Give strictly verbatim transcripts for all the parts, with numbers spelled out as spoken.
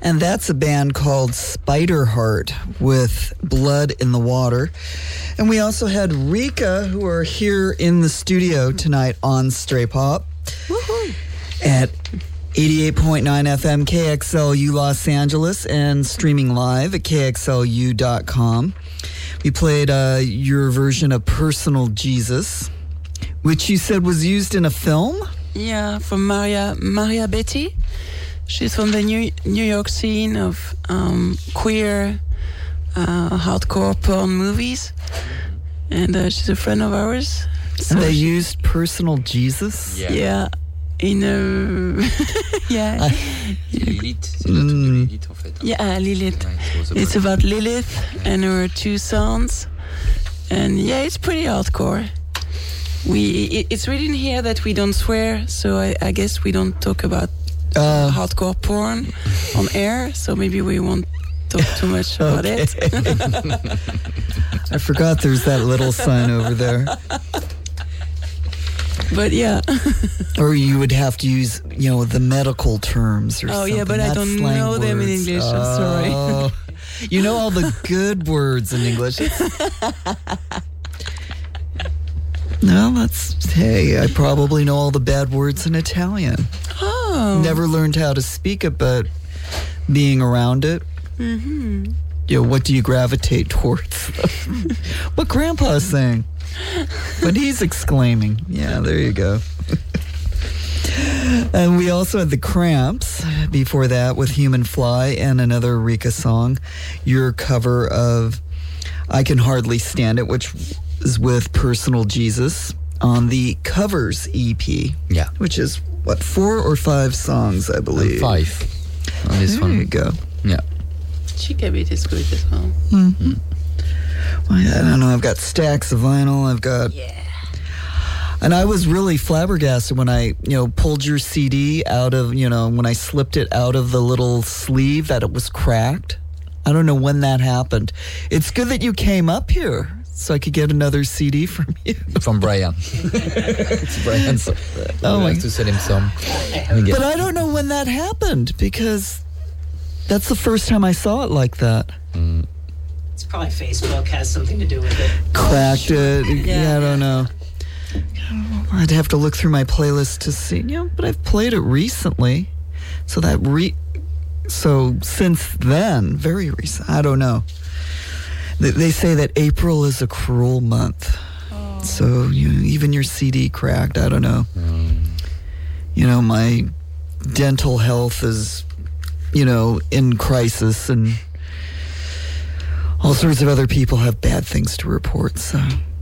And that's a band called Spiderheart with Blood in the Water. And we also had Rika, who are here in the studio tonight on Stray Pop. Woohoo. At eighty-eight point nine F M K X L U Los Angeles and streaming live at K X L U dot com. We played uh, your version of Personal Jesus, which you said was used in a film? Yeah, from Maria Maria Betty. She's from the New New York scene of um, queer uh, hardcore porn movies, and uh, she's a friend of ours. So And they she, used Personal Jesus? Yeah. yeah, in a yeah, I- Lilith, c'est Mm. l'autre de Lilith en fait. yeah, Lilith. Ouais, it was It's about- about Lilith and her two sons, and yeah, it's pretty hardcore. We it, it's written here that we don't swear, so I, I guess we don't talk about Uh, hardcore porn on air. So maybe we won't talk too much about Okay. it. I forgot there's that little sign over there. But yeah, Or you would have to use, you know, the medical terms or Oh, something. yeah, but I not don't slang know them in words. English, I'm sorry. Oh. You know all the good words in English. No, that's, hey, I probably know all the bad words in Italian. oh, Never learned how to speak it, but being around it, hmm you know, what do you gravitate towards? What Grandpa's saying. But he's exclaiming. Yeah, there you go. And we also had the Cramps before that with Human Fly and another Rika song. Your cover of I Can Hardly Stand It, which is with Personal Jesus on the Covers E P. Yeah. Which is, what, four or five songs, I believe. Five on this There one. you go. Yeah. Chica Beat is good as well. Mm-hmm. Well, I don't know. I've got stacks of vinyl. I've got... Yeah. And I was really flabbergasted when I, you know, pulled your C D out of, you know, when I slipped it out of the little sleeve that it was cracked. I don't know when that happened. It's good that you came up here so I could get another C D from you. From Brian. It's Brian's. Oh we my- have to sell him some. But I don't know when that happened because that's the first time I saw it like that. Mm. It's probably Facebook has something to do with it. Cracked it. Yeah, Yeah. I don't know. I'd have to look through my playlist to see. You know, but I've played it recently. So that re... So since then, very recent, I don't know. They, they say that April is a cruel month. Oh. So you know, even your C D cracked, I don't know. Mm. You know, my dental health is, you know, in crisis and all sorts of other people have bad things to report, so...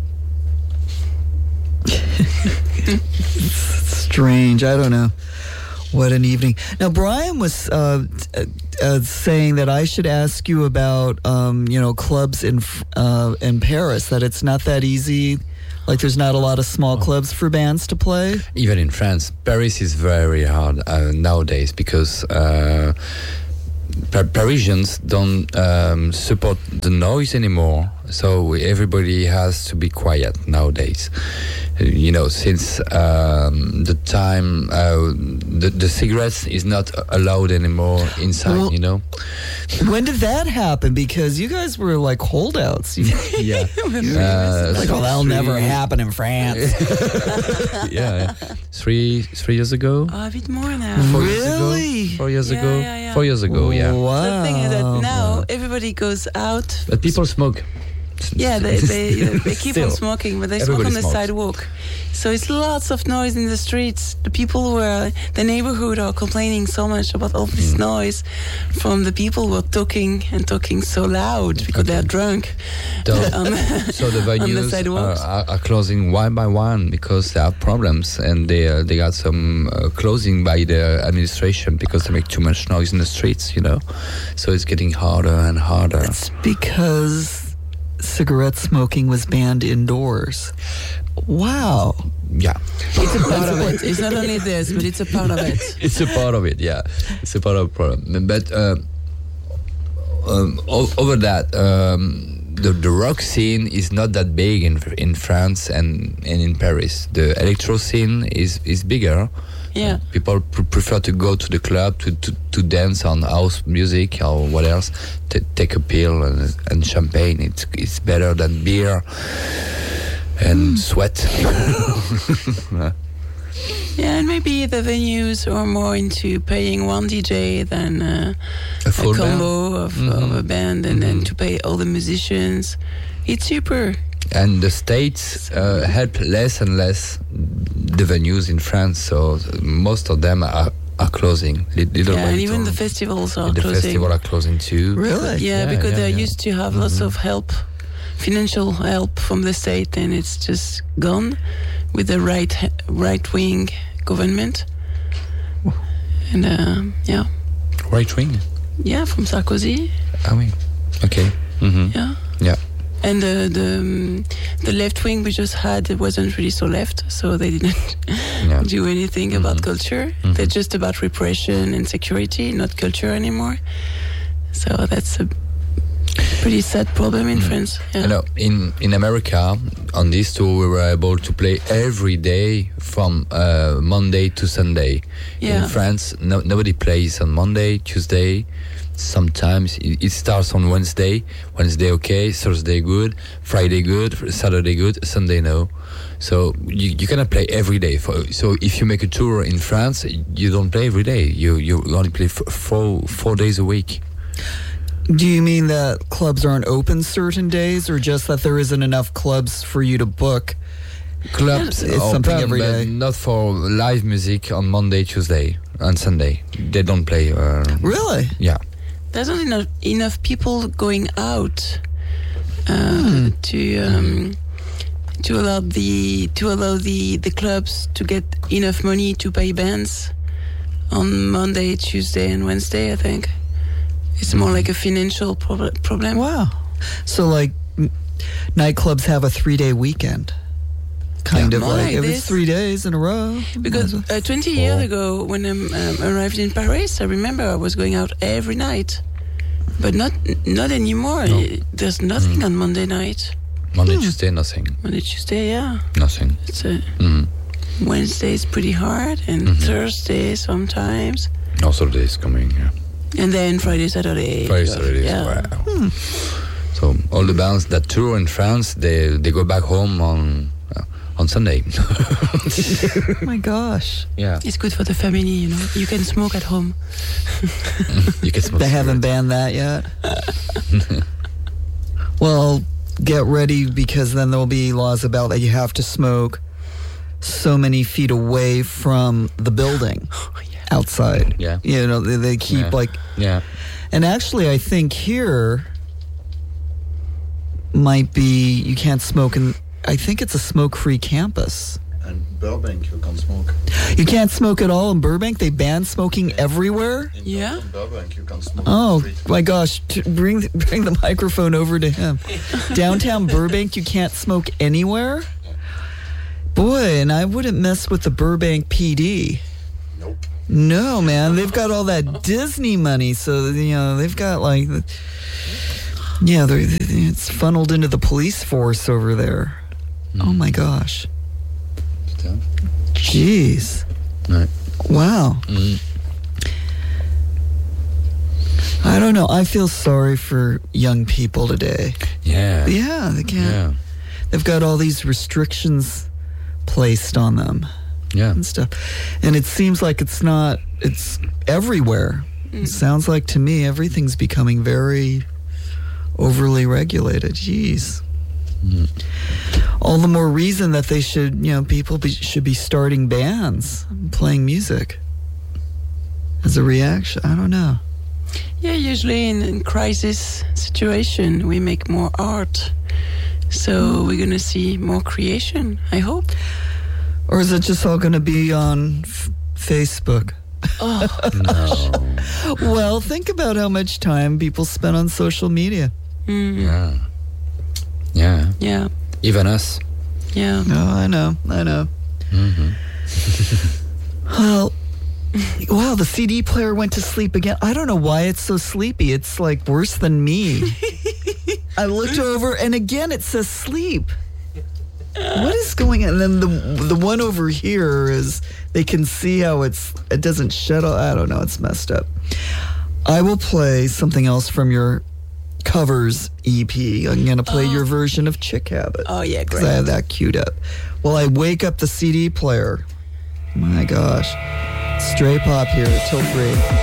It's strange. I don't know. What an evening. Now, Brian was uh, uh, uh, saying that I should ask you about, um, you know, clubs in uh, in Paris, that it's not that easy. Like, there's not a lot of small clubs for bands to play. Even in France, Paris is very hard uh, nowadays because uh, Pa- Parisians don't um, support the noise anymore. So everybody has to be quiet nowadays. Uh, You know, since um, the time uh, the, the cigarettes is not allowed anymore inside. Well- you know. When did that happen? Because you guys were like holdouts. You, Yeah. like, Uh, oh, that'll three- never happen in France. yeah, three three years ago. Oh, a bit more now. Four years ago? Really? Four years Yeah, ago. yeah, yeah. Four years ago. Yeah. Wow. The thing is that now everybody goes out. But people smoke. Yeah, they they, they keep Still. on smoking, but they smoke Everybody on the smokes. sidewalk. So it's lots of noise in the streets. The people who are the neighborhood are complaining so much about all this noise from the people who are talking and talking so loud because Okay. they're drunk. So, Um, so the on the venues are, sidewalks. are, are closing one by one because they have problems and they uh, they got some uh, closing by the administration because they make too much noise in the streets, you know. So it's getting harder and harder. It's because cigarette smoking was banned indoors. Wow. Yeah, It's a part of it. It's not only this, but it's a part of it. it's a part of it. Yeah, it's a part of the problem. But uh, um, o- over that, um, the the rock scene is not that big in in France and, and in Paris. The electro scene is is bigger. Yeah. People pr- prefer to go to the club to, to, to dance on house music or what else. T- take a pill and, and champagne. It's it's better than beer and sweat. Yeah, and maybe the venues are more into paying one D J than uh, A a full combo of, Mhm. of a band, and then Mhm. to pay all the musicians. It's cheaper. And the states uh, help less and less the venues in France, so most of them are, are closing. Li- Little Yeah, and by even little. the festivals are the closing. festival are closing too. Really? Yeah, Yeah, because yeah, they yeah. used to have lots Mhm. of help, financial help from the state, and it's just gone with the right right wing government. And uh, yeah, Right wing. yeah, from Sarkozy. Ah oui. Okay. Mm-hmm. Yeah. Yeah. And the the, um, the left wing we just had it wasn't really so left, so they didn't Yeah. do anything about Mhm. culture. Mhm. They're just about repression and security, not culture anymore. So that's a pretty sad problem in Mm. France. Yeah. You know, in in America, on this tour, we were able to play every day from uh, Monday to Sunday. Yeah. In France, no, nobody plays on Monday, Tuesday. Sometimes it, it starts on Wednesday. Wednesday, okay. Thursday, good. Friday, good. Saturday, good. Sunday, no. So you, you cannot play every day. For, so if you make a tour in France, you don't play every day. You you only play f- four four days a week. Do you mean that clubs aren't open certain days, or just that there isn't enough clubs for you to book? Clubs It's open, something every but day. not for live music on Monday, Tuesday, and Sunday. They don't play. Uh, Really? Yeah. There's not enough, enough people going out uh, Hmm. to um, to allow the to allow the, the clubs to get enough money to pay bands on Monday, Tuesday, and Wednesday. I think it's more like a financial prob- problem. Wow. So like n- nightclubs have a three-day weekend. Kind Yeah. of More like like if this. it's three days in a row. Because uh, twenty years ago, when I um, arrived in Paris, I remember I was going out every night, but not not anymore. No. There's nothing Mm. on Monday night. Monday, Hmm. Tuesday, nothing. Monday, Tuesday, yeah. Nothing. It's a Mm. Wednesday is pretty hard, and Mhm. Thursday sometimes, Also, days coming. Yeah. and then Friday, Saturday. Friday, Saturday. Yeah. Wow. So all the bands that tour in France, they they go back home on uh, on Sunday. Oh my gosh. Yeah. It's good for the family, you know. You can smoke at home. You can smell They haven't cigarette. banned that yet. Well, get ready, because then there'll be laws about that you have to smoke so many feet away from the building outside. Yeah. You know, they, they keep Yeah. like, Yeah. and actually I think here might be, you can't smoke in, I think it's a smoke-free campus. And Burbank, you can smoke. You can't smoke at all in Burbank? They ban smoking everywhere? In Yeah? downtown Burbank, you can smoke. Oh on the street. my gosh! T- bring bring the microphone over to him. Downtown Burbank, you can't smoke anywhere. Boy, and I wouldn't mess with the Burbank P D. Nope. No, man, they've got all that Disney money, so you know they've got like, the, yeah, they're, it's funneled into the police force over there. Oh my gosh! Putain. Jeez! Ouais. Wow! Mm. I don't know. I feel sorry for young people today. Yeah. Yeah, they can't. Yeah. They've got all these restrictions placed on them Yeah. and stuff. And it seems like it's not, it's everywhere. It sounds like to me everything's becoming very overly regulated. Jeez. Mm. All the more reason that they should, you know, people be, should be starting bands, playing music as a reaction. I don't know. Yeah, usually in, in crisis situation, we make more art. So we're going to see more creation, I hope. Or is it just all going to be on f- Facebook? Oh, No. Well, think about how much time people spend on social media. mm, Yeah. Yeah. yeah, Even us. yeah. No, I know, I know. Mm-hmm. Well, wow, the C D player went to sleep again. I don't know why it's so sleepy. It's like worse than me. I looked over, and again it says sleep. What is going on? And then the the one over here is they can see how it's it doesn't shut off. I don't know. It's messed up. I will play something else from your covers E P. I'm gonna play Oh. your version of Chick Habit. Oh, yeah, Because I have that queued up. Well, I wake up the C D player. My gosh. Stray Pop here till three.